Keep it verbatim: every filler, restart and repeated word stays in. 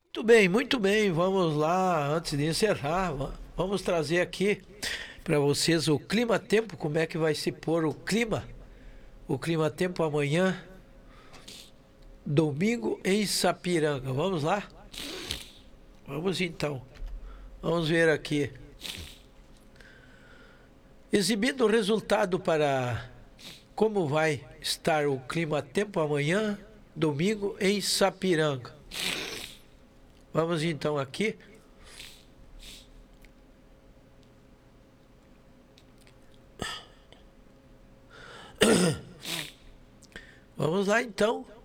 Muito bem, muito bem. Vamos lá, antes de encerrar, va- vamos trazer aqui para vocês o clima-tempo, como é que vai se pôr o clima, o clima-tempo amanhã, domingo em Sapiranga. Vamos lá? Vamos então. Vamos ver aqui. Exibindo o resultado para como vai estar o clima-tempo amanhã, domingo em Sapiranga. Vamos então aqui. Vamos lá então.